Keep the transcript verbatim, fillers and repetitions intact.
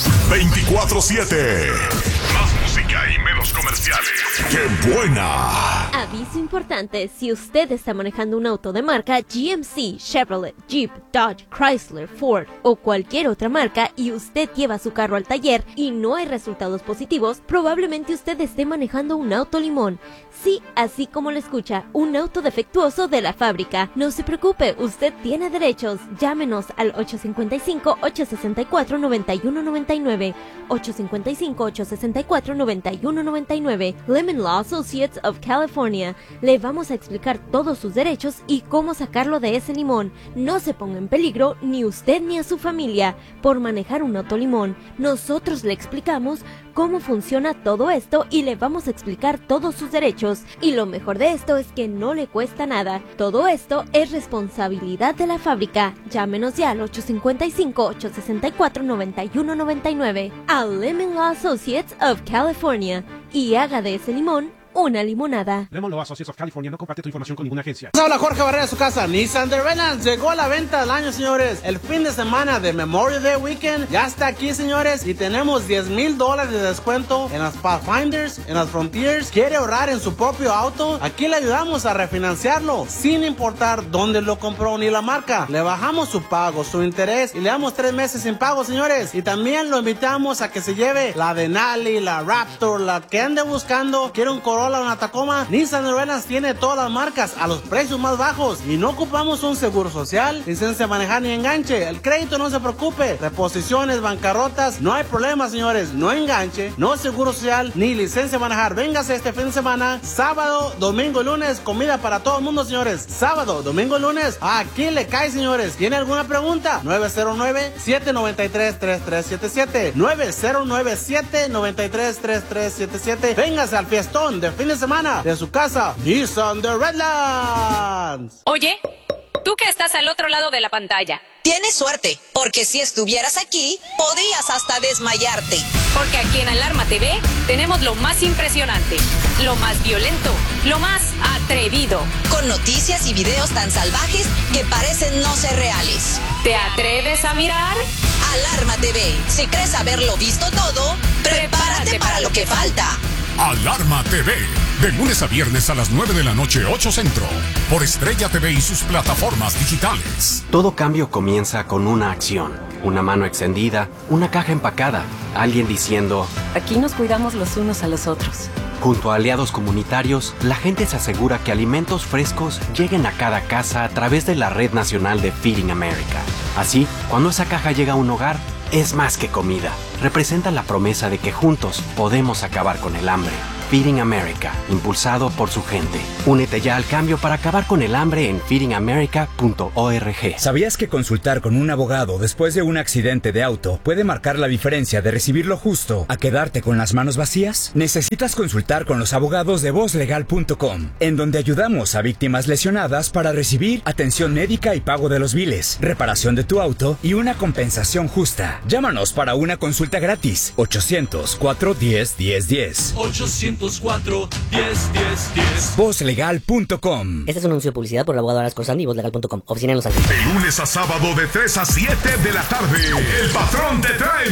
veinticuatro siete. Más música y menos comerciales. ¡Qué buena! Aviso importante, si usted está manejando un auto de marca G M C, Chevrolet, Jeep, Dodge, Chrysler, Ford o cualquier otra marca y usted lleva su carro al taller y no hay resultados positivos, probablemente usted esté manejando un auto limón. Sí, así como lo escucha, un auto defectuoso de la fábrica. No se preocupe, usted tiene derechos. Llámenos al ocho cinco cinco, ocho seis cuatro, nueve uno nueve nueve, ocho cinco cinco, ocho seis cuatro, nueve uno nueve nueve. Lemon Law Associates of California. Le vamos a explicar todos sus derechos y cómo sacarlo de ese limón. No se ponga en peligro ni usted ni a su familia por manejar un auto limón. Nosotros le explicamos cómo funciona todo esto y le vamos a explicar todos sus derechos. Y lo mejor de esto es que no le cuesta nada. Todo esto es responsabilidad de la fábrica. Llámenos ya al ocho cinco cinco, ocho seis cuatro, nueve uno nueve nueve a Lemon Law Associates of California y haga de ese limón una limonada. Lemon Law Associates of California no comparte tu información con ninguna agencia. Habla Jorge Barrera de su casa. Nissan The Renaissance llegó a la venta del año, señores. El fin de semana de Memorial Day Weekend ya está aquí, señores. Y tenemos diez mil dólares de descuento en las Pathfinders, en las Frontiers. ¿Quiere ahorrar en su propio auto? Aquí le ayudamos a refinanciarlo sin importar dónde lo compró ni la marca. Le bajamos su pago, su interés y le damos tres meses sin pago, señores. Y también lo invitamos a que se lleve la Denali, la Raptor, la que ande buscando. ¿Quiere un Corolla, una Tacoma? Nissan The Renaissance tiene todas las marcas a los precios más bajos y no ocupamos un seguro social, licencia de manejar ni enganche. El crédito no se preocupe, reposiciones, bancarrotas, no hay problema, señores. No enganche, no seguro social ni licencia de manejar. Véngase este fin de semana, sábado, domingo y lunes, comida para todo el mundo, señores. Sábado, domingo y lunes, aquí le cae, señores. ¿Tiene alguna pregunta? nueve cero nueve, siete nueve tres, tres tres siete siete, nueve cero nueve, siete nueve tres, tres tres siete siete. Véngase al fiestón de fin de semana de su casa Nissan The Redlands. Oye, tú que estás al otro lado de la pantalla, tienes suerte, porque si estuvieras aquí, podrías hasta desmayarte. Porque aquí en Alarma T V tenemos lo más impresionante, lo más violento, lo más atrevido. Con noticias y videos tan salvajes que parecen no ser reales. ¿Te atreves a mirar? Alarma T V. Si crees haberlo visto todo, prepárate, prepárate para lo que falta. Alarma T V, de lunes a viernes a las nueve de la noche, ocho Centro, por Estrella T V y sus plataformas digitales. Todo cambio comienza con una acción, una mano extendida, una caja empacada, alguien diciendo: aquí nos cuidamos los unos a los otros. Junto a aliados comunitarios, la gente se asegura que alimentos frescos lleguen a cada casa a través de la Red Nacional de Feeding America. Así, cuando esa caja llega a un hogar, es más que comida. Representa la promesa de que juntos podemos acabar con el hambre. Feeding America, impulsado por su gente. Únete ya al cambio para acabar con el hambre en feeding america punto org. ¿Sabías que consultar con un abogado después de un accidente de auto puede marcar la diferencia de recibir lo justo a quedarte con las manos vacías? Necesitas consultar con los abogados de voz legal punto com, en donde ayudamos a víctimas lesionadas para recibir atención médica y pago de los biles, reparación de tu auto y una compensación justa. Llámanos para una consulta gratis. ochocientos, cuatro diez, diez diez. ochocientos cuatro, diez, diez, diez. voz legal punto com. Este es un anuncio de publicidad por el abogado Aras Corsandi y voz legal punto com. Oficina en Los Ángeles. De lunes a sábado de tres a siete de la tarde, el patrón te trae